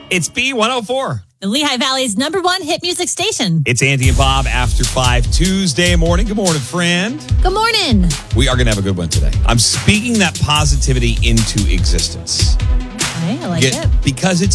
It's B104. The Lehigh Valley's #1 hit music station. It's Andy and Bob after 5 Tuesday morning. Good morning, friend. Good morning. We are going to have a good one today. I'm speaking that positivity into existence. Okay, I like it. Because it's